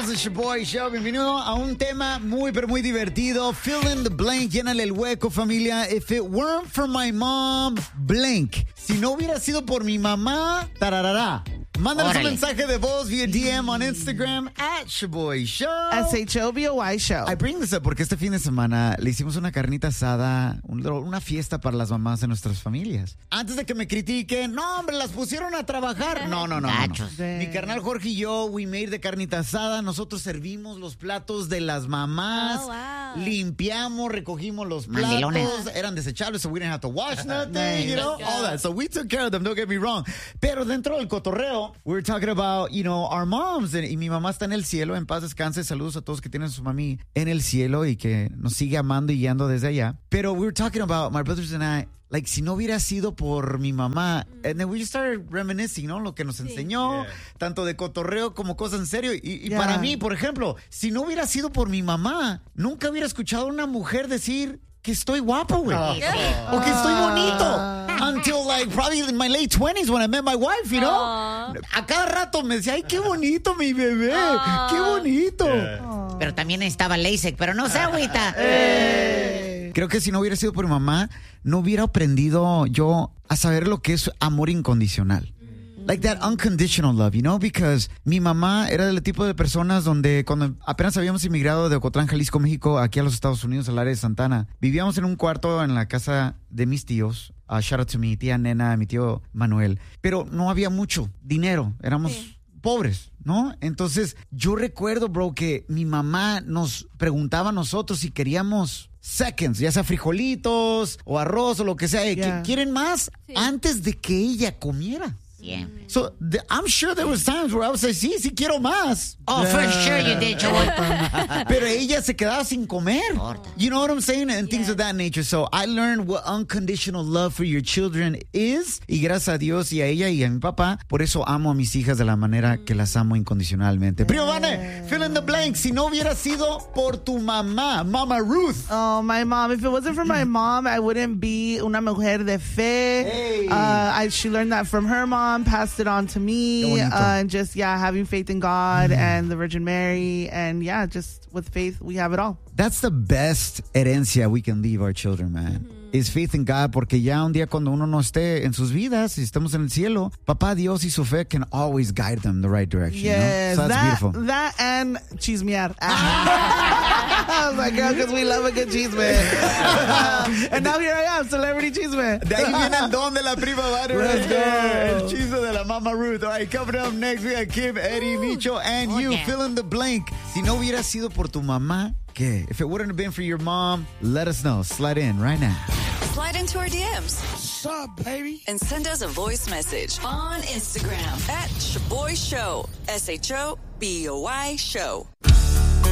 el Shoboy Show. Bienvenido a un tema muy, pero muy divertido. Fill in the blank, llénale el hueco, familia. If it weren't for my mom, blank. Si no hubiera sido por mi mamá, tararará. Mándanos un mensaje de voz vía DM on Instagram @Shoboy Show. SHOBOY Show. I bring this up porque este fin de semana le hicimos una carnita asada, una fiesta para las mamás de nuestras familias. Antes de que me critiquen, no, hombre, las pusieron a trabajar. No. Mi carnal Jorge y yo, we made de carnita asada. Nosotros servimos los platos de las mamás. Limpiamos, recogimos los platos. Eran desechables, so we didn't have to wash nothing, you know, all that. So we took care of them, don't get me wrong. Pero dentro del cotorreo, we're talking about, you know, our moms. Y mi mamá está en el cielo, en paz descanse. Saludos a todos que tienen a su mami en el cielo y que nos sigue amando y guiando desde allá. Pero we were talking about, my brothers and I, like, si no hubiera sido por mi mamá, and then we just started reminiscing, ¿no? Lo que nos enseñó, tanto de cotorreo como cosas en serio. Y para mí, por ejemplo, si no hubiera sido por mi mamá, nunca hubiera escuchado a una mujer decir que estoy guapo, güey. O que estoy bonito. Until, like, probably in my late 20s when I met my wife, you know? A cada rato me decía, ay, qué bonito mi bebé. Qué bonito. Pero también estaba LASIK, pero no sé, agüita. Creo que si no hubiera sido por mi mamá, no hubiera aprendido yo a saber lo que es amor incondicional. Like that unconditional love, you know, because mi mamá era del tipo de personas donde cuando apenas habíamos inmigrado de Ocotlán, Jalisco, México, aquí a los Estados Unidos, al área de Santana, vivíamos en un cuarto en la casa de mis tíos. Shout out to mi tía Nena, mi tío Manuel. Pero no había mucho dinero, éramos pobres, ¿no? Entonces, yo recuerdo, bro, que mi mamá nos preguntaba a nosotros si queríamos seconds, ya sea frijolitos o arroz o lo que sea. ¿Quieren más? Antes de que ella comiera. Siempre. So, I'm sure there was times where I would say, sí quiero más. Oh, for sure you did, Joey. Pero ella se quedaba sin comer. You know what I'm saying? And things of that nature. So, I learned what unconditional love for your children is. Y gracias a Dios y a ella y a mi papá, por eso amo a mis hijas de la manera que las amo incondicionalmente. Primo Vane, fill in the blank. Si no hubiera sido por tu mamá, Mama Ruth. Oh, my mom. If it wasn't for my mom, I wouldn't be una mujer de fe. She learned that from her mom. Passed it on to me, and just having faith in God and the Virgin Mary, and just with faith we have it all. That's the best herencia we can leave our children, man. Is faith in God, porque ya un día cuando uno no esté en sus vidas y estemos en el cielo, Papá Dios y su fe can always guide them the right direction. Yes, you know? So that's beautiful. That and chismear. I was like, girl, because we love a good chisme. And now here I am, celebrity chisme. De ahí viene el don de la prima Vane. Let's go. El chisme de la Mama Ruth. All right, coming up next, we got Kim, Eddie, Micho, and you. Fill in the blank. Si no hubiera sido por tu mamá, ¿qué? If it wouldn't have been for your mom, let us know. Slide in right now. Slide into our DMs. What's up, baby? And send us a voice message on Instagram @Shoboy Show. SHOBOY Show.